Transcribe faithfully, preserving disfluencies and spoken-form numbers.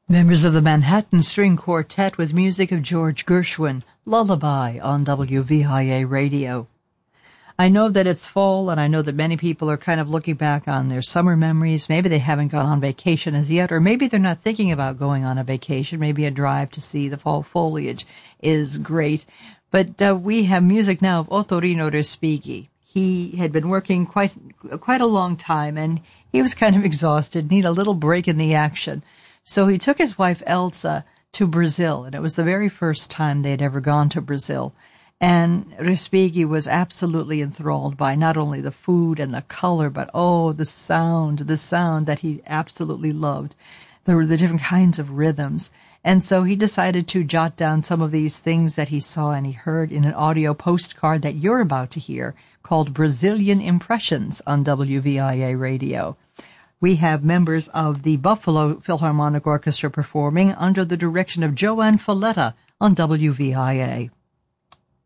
Members of the Manhattan String Quartet with music of George Gershwin, Lullaby on W V I A Radio. I know that it's fall, and I know that many people are kind of looking back on their summer memories. Maybe they haven't gone on vacation as yet, or maybe they're not thinking about going on a vacation. Maybe a drive to see the fall foliage is great. But uh, we have music now of Ottorino Respighi. He had been working quite quite a long time, and he was kind of exhausted, need a little break in the action. So he took his wife Elsa to Brazil, and it was the very first time they had ever gone to Brazil. And Respighi was absolutely enthralled by not only the food and the color, but, oh, the sound, the sound that he absolutely loved. There were the different kinds of rhythms. And so he decided to jot down some of these things that he saw and he heard in an audio postcard that you're about to hear called Brazilian Impressions on W V I A Radio. We have members of the Buffalo Philharmonic Orchestra performing under the direction of Joanne Falletta on W V I A.